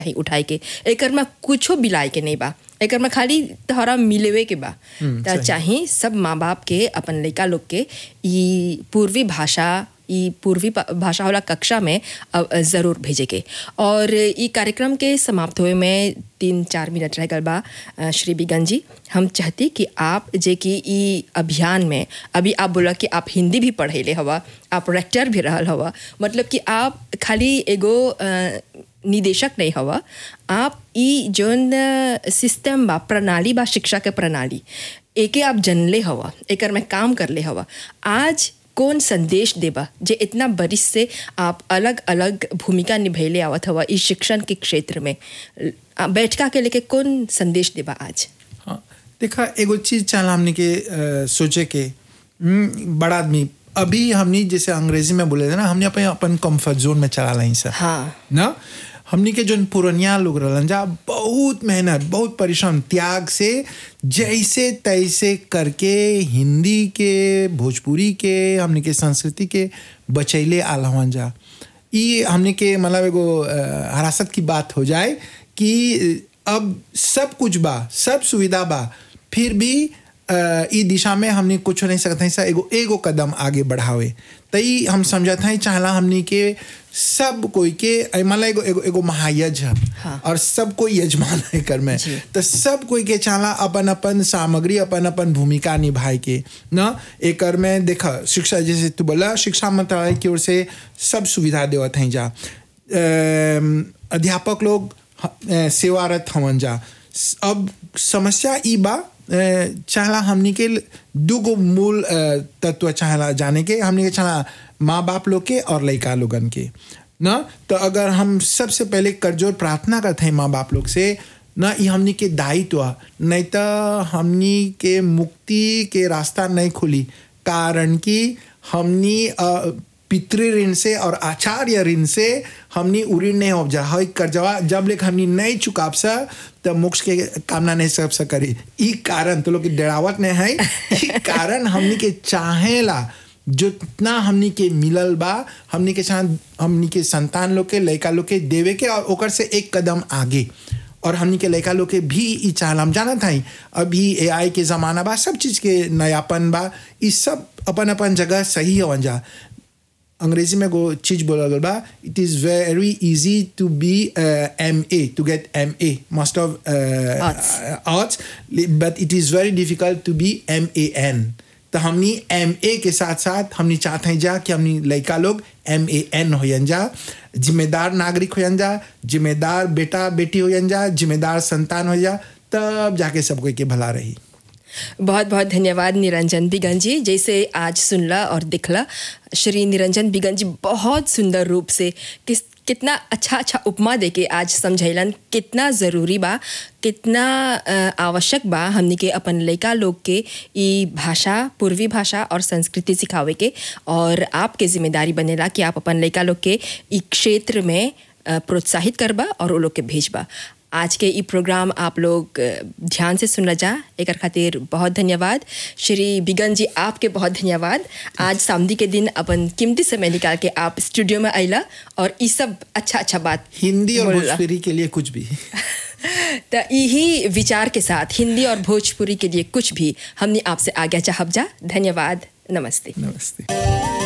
ही उठाए के एकर में कुछो बिलाए के नहीं बा, एकर में खाली तोहरा मिलेवे के बा। त चाहे सब माँ बाप के अपन लड़का लोग के ई पूर्वी भाषा वाला कक्षा में ज़रूर भेजे के। और ई कार्यक्रम के समाप्त हुए में 3-4 मिनट रह गल बा। श्री बिगन जी, हम चाहती कि आप जे कि ई अभियान में अभी आप बोला कि आप हिंदी भी पढ़ेले हवा, आप रेक्टर भी रहल हवा, मतलब कि आप खाली एगो निदेशक नहीं हवा, आप ई जोन सिस्टम बा, प्रणाली बा, शिक्षा के प्रणाली एके आप जनले हवा, एकर में काम करले हवा। आज कौन संदेश देबा जे इतना बरिस से आप अलग अलग भूमिका निभैले आवत हवा इस शिक्षण के क्षेत्र में, बैठका के लेके कौन संदेश देबा आज? हाँ, देखा एगो चीज चला हमने के सोचे के बड़ा आदमी अभी हमने जैसे अंग्रेजी में बोले थे ना, हमने अपन कंफर्ट जोन में चला लाई सर। हाँ ना, हमने के जो पुरानिया लोग रहलन जा बहुत मेहनत, बहुत परिश्रम, त्याग से जैसे तैसे करके हिंदी के, भोजपुरी के, हमने के संस्कृति के बचैले आल हवन जा। ये हमने के मतलब एगो हरासत की बात हो जाए कि अब सब कुछ बा, सब सुविधा बा, फिर भी ई दिशा में हमने कुछ नहीं सकते हैं, एगो कदम आगे बढ़ावे। तई हम समझते हैं चाहला हमने के सब कोई के मतलब एगो महायज है। हाँ। और सब कोई यजमान है कर में, तो सब कोई के चाहला अपन अपन सामग्री, अपन अपन भूमिका निभाए के ना। एकर में देखा शिक्षा, जैसे तू बोला शिक्षा मंत्रालय की ओर से सब सुविधा देवत हैं जा, अध्यापक लोग सेवारत हवन जा। अब समस्या ई बा, चाहला हमनी के दूगो मूल तत्व चाहला जाने के, हमनी के चाहला माँ बाप लोग के और लड़का लोगन के ना। तो अगर हम सबसे पहले करजोर प्रार्थना करते हैं माँ बाप लोग से ना, ये हमनी के दायित्व, नहीं तो हमनी के मुक्ति के रास्ता नहीं खुली, कारण कि हमनी पितृ ऋण से और आचार्य ऋण से हमनी उऋण नहीं हो जा है कर्जवा, जब लेक हमनी नहीं चुकाब सा तब मोक्ष के कामना नहीं सब सा करी। ई कारण तो लोग की डरावट नहीं है, ई कारण हमनी के चाहेला जितना हमनी के मिलल बा, हमनी के चाह हमनी के संतान लोग के, लड़का लोग के देवे के, और ओकर से एक कदम आगे। और हमनी के लड़का लोग के भी ई चाहल, हम जाना था अभी AI के ज़माना बा, सब चीज़ के नयापन बा, ई सब अपन अपन जगह सही हो जा। अंग्रेजी में वो चीज़ बोला गया बा, it is very easy to be MA, to get MA master of arts, but it is very difficult to be MAN। तो हमनी MA के साथ साथ हमनी चाहते हैं जा कि हमनी लड़का लोग MAN हो जा, जिम्मेदार नागरिक हो जा, जिम्मेदार बेटा बेटी हो जा, जिम्मेदार संतान हो जा, तब जाके सब कोई के भला रही। बहुत बहुत धन्यवाद निरंजन बिगन जी। जैसे आज सुनला और दिखला, श्री निरंजन बिगन जी बहुत सुंदर रूप से कितना अच्छा उपमा देके आज समझैलन कितना ज़रूरी बा, कितना आवश्यक बा हमनी के अपन लड़का लोग के ई भाषा, पूर्वी भाषा और संस्कृति सिखावे के। और आपके जिम्मेदारी बनेला कि आप अपन लड़का लोग के ई क्षेत्र में प्रोत्साहित करबा और वो लोग के भेजबा। आज के ई प्रोग्राम आप लोग ध्यान से सुनना जा, एक खातिर बहुत धन्यवाद। श्री बिगन जी आपके बहुत धन्यवाद। आज सामदी के दिन अपन कीमती समय निकाल के आप स्टूडियो में आइला और ये सब अच्छा बात हिंदी और भोजपुरी के लिए कुछ भी तो यही विचार के साथ हिंदी और भोजपुरी के लिए कुछ भी हमने आपसे आज्ञा चाहब जा। धन्यवाद, नमस्ते। नमस्ते।